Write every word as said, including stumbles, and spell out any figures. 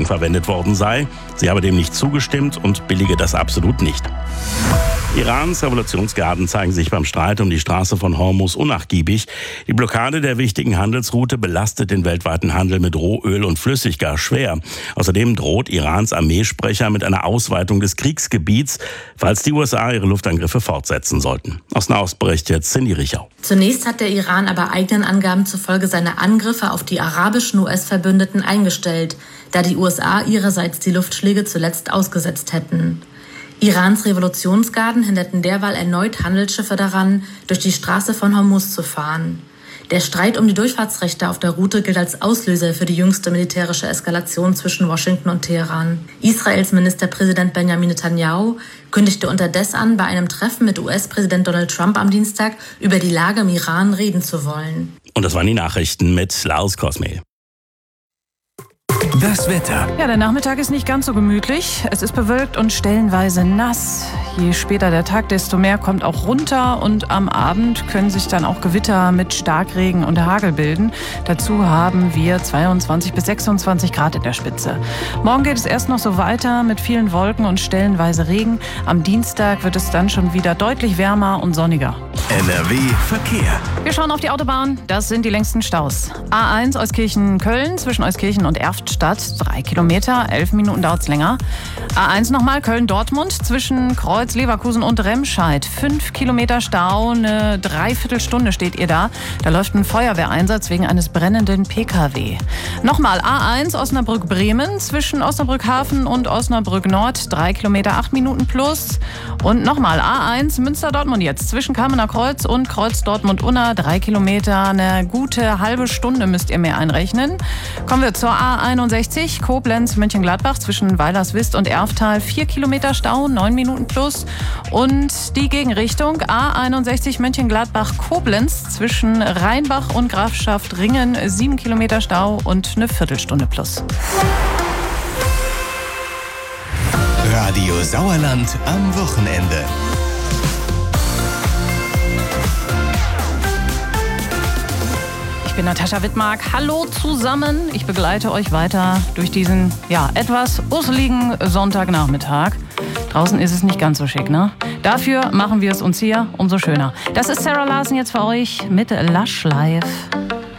dagegen verwendet worden sei. Sie habe dem nicht zugestimmt und billige das absolut nicht. Irans Revolutionsgarden zeigen sich beim Streit um die Straße von Hormuz unnachgiebig. Die Blockade der wichtigen Handelsroute belastet den weltweiten Handel mit Rohöl und Flüssiggas schwer. Außerdem droht Irans Armeesprecher mit einer Ausweitung des Kriegsgebiets, falls die U S A ihre Luftangriffe fortsetzen sollten. Aus Nahost berichtet jetzt Cindy Richau. Zunächst hat der Iran aber eigenen Angaben zufolge seine Angriffe auf die arabischen U S-Verbündeten eingestellt, da die U S A ihrerseits die Luftschläge zuletzt ausgesetzt hätten. Irans Revolutionsgarden hinderten derweil erneut Handelsschiffe daran, durch die Straße von Hormuz zu fahren. Der Streit um die Durchfahrtsrechte auf der Route gilt als Auslöser für die jüngste militärische Eskalation zwischen Washington und Teheran. Israels Ministerpräsident Benjamin Netanyahu kündigte unterdessen an, bei einem Treffen mit U S-Präsident Donald Trump am Dienstag über die Lage im Iran reden zu wollen. Und das waren die Nachrichten mit Lars Kosmel. Das Wetter. Ja, der Nachmittag ist nicht ganz so gemütlich. Es ist bewölkt und stellenweise nass. Je später der Tag, desto mehr kommt auch runter. Und am Abend können sich dann auch Gewitter mit Starkregen und Hagel bilden. Dazu haben wir zweiundzwanzig bis sechsundzwanzig Grad in der Spitze. Morgen geht es erst noch so weiter mit vielen Wolken und stellenweise Regen. Am Dienstag wird es dann schon wieder deutlich wärmer und sonniger. N R W Verkehr. Wir schauen auf die Autobahn. Das sind die längsten Staus. A eins Euskirchen-Köln zwischen Euskirchen und Erftstadt. Drei Kilometer, elf Minuten dauert es länger. A eins nochmal Köln-Dortmund zwischen Kreuz, Leverkusen und Remscheid. Fünf Kilometer Stau, eine Dreiviertelstunde steht ihr da. Da läuft ein Feuerwehreinsatz wegen eines brennenden P K W. Nochmal A eins Osnabrück-Bremen zwischen Osnabrück-Hafen und Osnabrück-Nord. Drei Kilometer, acht Minuten plus. Und nochmal A eins Münster-Dortmund jetzt zwischen Kamener Kreuz und Kreuz-Dortmund-Unna. Drei Kilometer, eine gute halbe Stunde müsst ihr mehr einrechnen. Kommen wir zur A einundsechzig Koblenz-Mönchengladbach zwischen Weilerswist und Erftal. Vier Kilometer Stau, neun Minuten plus. Und die Gegenrichtung A einundsechzig Mönchengladbach-Koblenz zwischen Rheinbach und Grafschaft Ringen. Sieben Kilometer Stau und eine Viertelstunde plus. Radio Sauerland am Wochenende. Ich bin Natascha Wittmark. Hallo zusammen. Ich begleite euch weiter durch diesen, ja, etwas usseligen Sonntagnachmittag. Draußen ist es nicht ganz so schick, ne? Dafür machen wir es uns hier umso schöner. Das ist Sarah Larsen jetzt für euch mit Lush Life.